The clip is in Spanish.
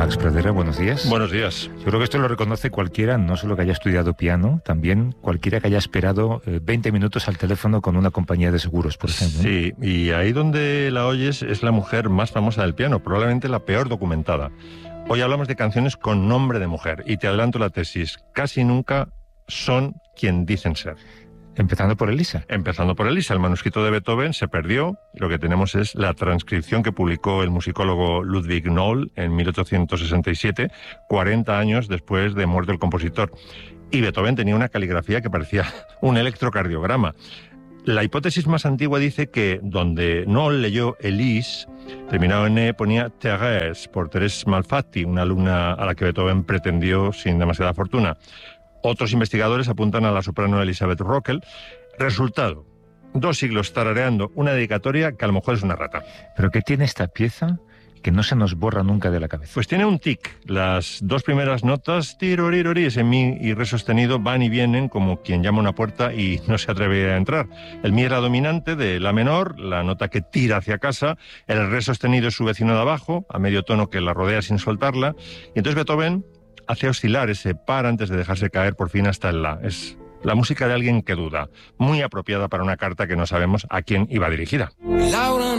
Max Pradera, buenos días. Buenos días. Yo creo que esto lo reconoce cualquiera, no solo que haya estudiado piano, también cualquiera que haya esperado 20 minutos al teléfono con una compañía de seguros, por ejemplo. Sí, y ahí donde la oyes es la mujer más famosa del piano, probablemente la peor documentada. Hoy hablamos de canciones con nombre de mujer, y te adelanto la tesis, casi nunca son quien dicen ser. Empezando por Elisa. Empezando por Elisa. El manuscrito de Beethoven se perdió. Lo que tenemos es la transcripción que publicó el musicólogo Ludwig Noll en 1867, 40 años después de muerto el compositor. Y Beethoven tenía una caligrafía que parecía un electrocardiograma. La hipótesis más antigua dice que donde Noll leyó Elise, terminado en E, ponía Thérèse, por Thérèse Malfatti, una alumna a la que Beethoven pretendió sin demasiada fortuna. Otros investigadores apuntan a la soprano Elisabeth Rockel. Resultado, 2 siglos tarareando una dedicatoria que a lo mejor es una rata. ¿Pero qué tiene esta pieza que no se nos borra nunca de la cabeza? Pues tiene un tic. Las 2 primeras notas, tirorirori, ese mi y re sostenido, van y vienen como quien llama a una puerta y no se atreve a entrar. El mi era dominante de la menor, la nota que tira hacia casa. El re sostenido es su vecino de abajo, a medio tono que la rodea sin soltarla. Y entonces Beethoven hace oscilar ese par antes de dejarse caer por fin hasta el la. Es la música de alguien que duda, muy apropiada para una carta que no sabemos a quién iba dirigida.